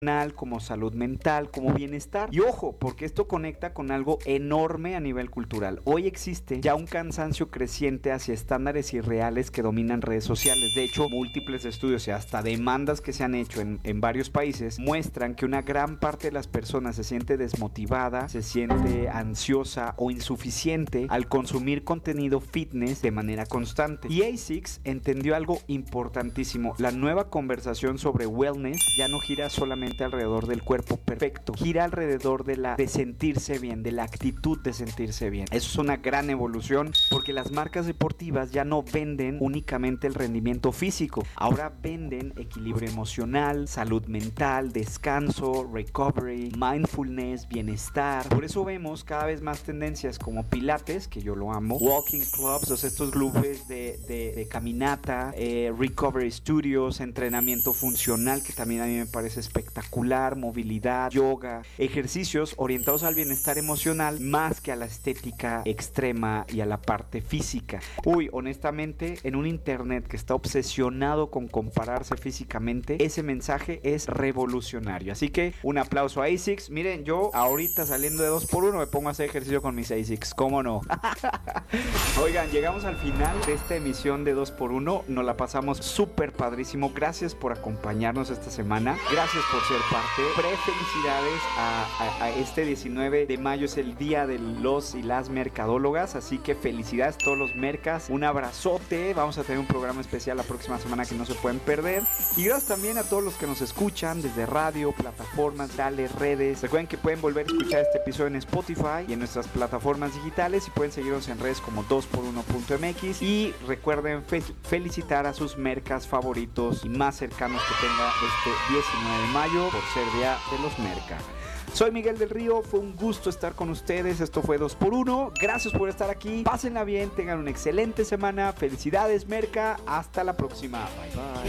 como salud mental, como bienestar. Y ojo, porque esto conecta con algo enorme a nivel cultural. Hoy existe ya un cansancio creciente hacia estándares irreales que dominan redes sociales. De hecho, múltiples estudios y hasta demandas que se han hecho en varios países muestran que una gran parte de las personas se siente desmotivada, se siente ansiosa o insuficiente al consumir contenido fitness de manera constante. Y ASICS entendió algo importantísimo. La nueva conversación sobre wellness ya no gira solamente alrededor del cuerpo perfecto, gira alrededor de sentirse bien, de la actitud de sentirse bien. Eso es una gran evolución porque las marcas deportivas ya no venden únicamente el rendimiento físico, ahora venden equilibrio emocional, salud mental, descanso, recovery, mindfulness, bienestar. Por eso vemos cada vez más tendencias como pilates, que yo lo amo, walking clubs, o sea, estos clubes de caminata, recovery studios, entrenamiento funcional, que también a mí me parece espectacular, movilidad, yoga, ejercicios orientados al bienestar emocional más que a la estética extrema y a la parte física. Uy, honestamente, en un internet que está obsesionado con compararse físicamente, ese mensaje es revolucionario. Así que un aplauso a ASICS. Miren, yo ahorita saliendo de 2x1 me pongo a hacer ejercicio con mis ASICS, ¿cómo no? Oigan, llegamos al final de esta emisión de 2x1. Nos la pasamos súper padrísimo. Gracias por acompañarnos esta semana. Gracias por ser parte. Felicidades a este 19 de mayo, es el día de los y las mercadólogas, así que felicidades a todos los mercas, un abrazote, vamos a tener un programa especial la próxima semana que no se pueden perder, y gracias también a todos los que nos escuchan desde radio, plataformas, redes. Recuerden que pueden volver a escuchar este episodio en Spotify y en nuestras plataformas digitales, y pueden seguirnos en redes como 2x1.mx, y recuerden felicitar a sus mercas favoritos y más cercanos que tenga este 19 de mayo por ser día de los merca. Soy Miguel del Río, fue un gusto estar con ustedes, esto fue 2x1, gracias por estar aquí, pásenla bien, tengan una excelente semana, felicidades merca, hasta la próxima, bye bye.